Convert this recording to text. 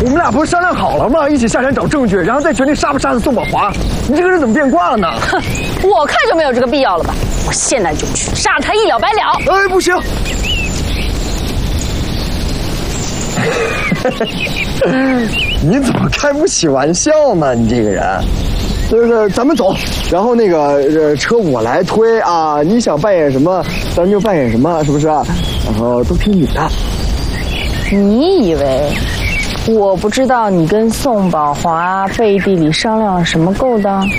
们俩不是商量好了吗？一起下山找证据，然后再决定杀不杀死宋宝华。你这个人怎么变卦了呢？ 哼，我看就没有这个必要了吧。我现在就去杀了他，一了百了。 哎，不行！你怎么开不起玩笑呢？你这个人。咱们走，然后那个车我来推啊，你想扮演什么，咱就扮演什么，是不是？然后都听你的。 你以为我不知道你跟宋宝华背地里商量了什么勾当？